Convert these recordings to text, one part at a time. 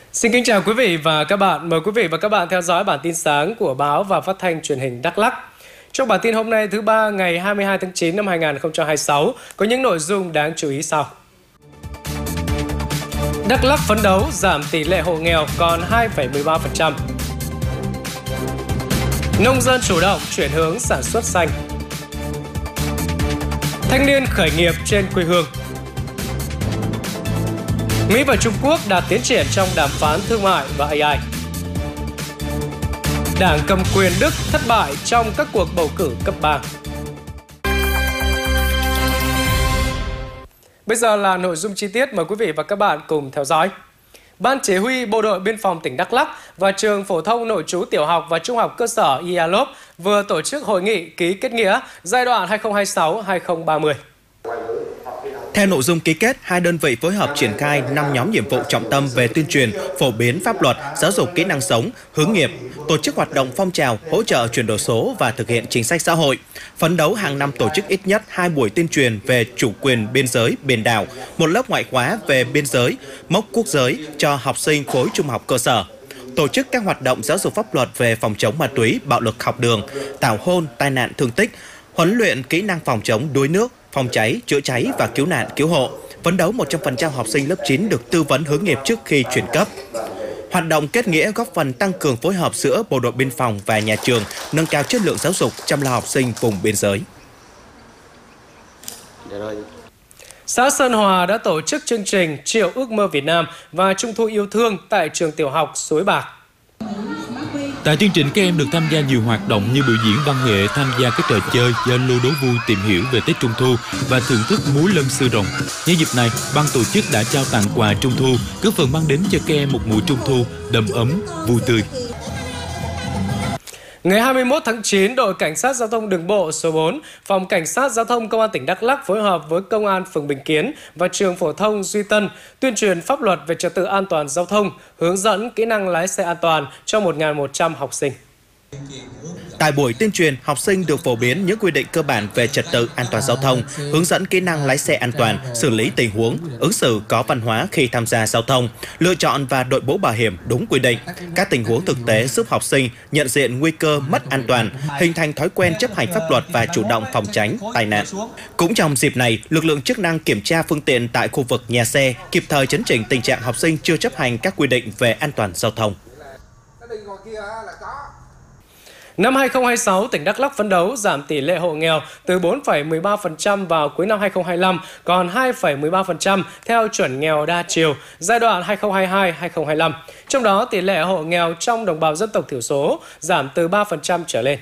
Xin kính chào quý vị và các bạn. Mời quý vị và các bạn theo dõi bản tin sáng của báo và phát thanh truyền hình Đắk Lắk. Trong bản tin hôm nay thứ ba ngày 22 tháng 9 năm 2026 có những nội dung đáng chú ý sau. Đắk Lắk phấn đấu giảm tỷ lệ hộ nghèo còn 2,13%. Nông dân chủ động chuyển hướng sản xuất xanh. Thanh niên khởi nghiệp trên quê hương. Mỹ và Trung Quốc đạt tiến triển trong đàm phán thương mại và AI. Đảng cầm quyền Đức thất bại trong các cuộc bầu cử cấp bang. Bây giờ là nội dung chi tiết, mời quý vị và các bạn cùng theo dõi. Ban Chỉ huy Bộ đội Biên phòng tỉnh Đắk Lắk và Trường Phổ thông Nội trú Tiểu học và Trung học cơ sở Ialop vừa tổ chức hội nghị ký kết nghĩa giai đoạn 2026-2030. Theo nội dung ký kết, hai đơn vị phối hợp triển khai 5 nhóm nhiệm vụ trọng tâm về tuyên truyền, phổ biến pháp luật, giáo dục kỹ năng sống, hướng nghiệp, tổ chức hoạt động phong trào, hỗ trợ chuyển đổi số và thực hiện chính sách xã hội. Phấn đấu hàng năm tổ chức ít nhất 2 buổi tuyên truyền về chủ quyền biên giới, biển đảo, một lớp ngoại khóa về biên giới, mốc quốc giới cho học sinh khối trung học cơ sở. Tổ chức các hoạt động giáo dục pháp luật về phòng chống ma túy, bạo lực học đường, tảo hôn, tai nạn thương tích, huấn luyện kỹ năng phòng chống đuối nước, phòng cháy, chữa cháy và cứu nạn cứu hộ. Phấn đấu 100% học sinh lớp 9 được tư vấn hướng nghiệp trước khi chuyển cấp. Hoạt động kết nghĩa góp phần tăng cường phối hợp giữa bộ đội biên phòng và nhà trường, nâng cao chất lượng giáo dục chăm lo học sinh vùng biên giới. Xã Sơn Hòa đã tổ chức chương trình Triệu ước mơ Việt Nam và Trung thu yêu thương tại trường tiểu học Suối Bạc. Tại chương trình, các em được tham gia nhiều hoạt động như biểu diễn văn nghệ, tham gia các trò chơi, giao lưu đố vui, tìm hiểu về Tết Trung thu và thưởng thức múa lân sư rồng. Nhân dịp này, ban tổ chức đã trao tặng quà Trung thu, góp phần mang đến cho các em một mùa Trung thu đầm ấm, vui tươi. Ngày 21 tháng 9, đội Cảnh sát Giao thông Đường bộ số 4, Phòng Cảnh sát Giao thông Công an tỉnh Đắk Lắk phối hợp với Công an phường Bình Kiến và Trường Phổ thông Duy Tân tuyên truyền pháp luật về trật tự an toàn giao thông, hướng dẫn kỹ năng lái xe an toàn cho 1.100 học sinh. Tại buổi tuyên truyền, học sinh được phổ biến những quy định cơ bản về trật tự an toàn giao thông, hướng dẫn kỹ năng lái xe an toàn, xử lý tình huống, ứng xử có văn hóa khi tham gia giao thông, lựa chọn và đội mũ bảo hiểm đúng quy định. Các tình huống thực tế giúp học sinh nhận diện nguy cơ mất an toàn, hình thành thói quen chấp hành pháp luật và chủ động phòng tránh tai nạn. Cũng trong dịp này, lực lượng chức năng kiểm tra phương tiện tại khu vực nhà xe, kịp thời chấn chỉnh tình trạng học sinh chưa chấp hành các quy định về an toàn giao thông. Năm 2026, tỉnh Đắk Lắk phấn đấu giảm tỷ lệ hộ nghèo từ 4,13% vào cuối năm 2025 còn 2,13% theo chuẩn nghèo đa chiều giai đoạn 2022-2025. Trong đó, tỷ lệ hộ nghèo trong đồng bào dân tộc thiểu số giảm từ 3% trở lên.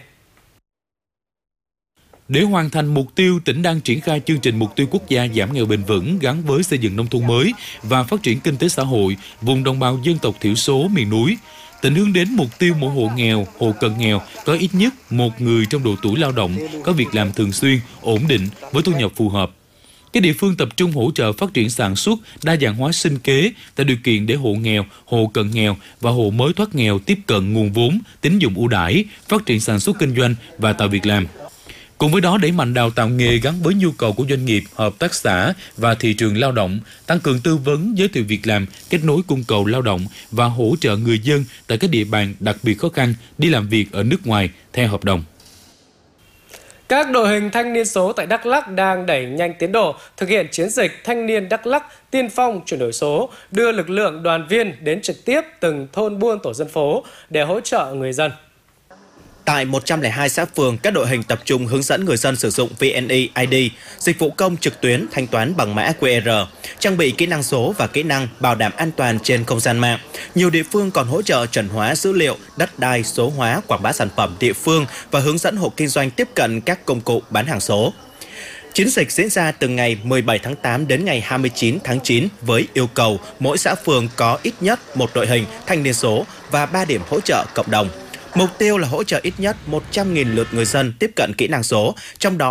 Để hoàn thành mục tiêu, tỉnh đang triển khai chương trình mục tiêu quốc gia giảm nghèo bền vững gắn với xây dựng nông thôn mới và phát triển kinh tế xã hội vùng đồng bào dân tộc thiểu số miền núi. Tỉnh hướng đến mục tiêu mỗi hộ nghèo, hộ cận nghèo có ít nhất một người trong độ tuổi lao động, có việc làm thường xuyên, ổn định với thu nhập phù hợp. Các địa phương tập trung hỗ trợ phát triển sản xuất, đa dạng hóa sinh kế, tạo điều kiện để hộ nghèo, hộ cận nghèo và hộ mới thoát nghèo tiếp cận nguồn vốn, tín dụng ưu đãi, phát triển sản xuất kinh doanh và tạo việc làm. Cùng với đó, đẩy mạnh đào tạo nghề gắn với nhu cầu của doanh nghiệp, hợp tác xã và thị trường lao động, tăng cường tư vấn, giới thiệu việc làm, kết nối cung cầu lao động và hỗ trợ người dân tại các địa bàn đặc biệt khó khăn đi làm việc ở nước ngoài theo hợp đồng. Các đội hình thanh niên số tại Đắk Lắk đang đẩy nhanh tiến độ thực hiện chiến dịch Thanh niên Đắk Lắk tiên phong chuyển đổi số, đưa lực lượng đoàn viên đến trực tiếp từng thôn buôn tổ dân phố để hỗ trợ người dân. Tại 102 xã phường, các đội hình tập trung hướng dẫn người dân sử dụng VNeID, dịch vụ công trực tuyến thanh toán bằng mã QR, trang bị kỹ năng số và kỹ năng bảo đảm an toàn trên không gian mạng. Nhiều địa phương còn hỗ trợ chuẩn hóa dữ liệu, đất đai, số hóa, quảng bá sản phẩm địa phương và hướng dẫn hộ kinh doanh tiếp cận các công cụ bán hàng số. Chiến dịch diễn ra từ ngày 17 tháng 8 đến ngày 29 tháng 9 với yêu cầu mỗi xã phường có ít nhất một đội hình thanh niên số và 3 điểm hỗ trợ cộng đồng. Mục tiêu là hỗ trợ ít nhất 100.000 lượt người dân tiếp cận kỹ năng số, trong đó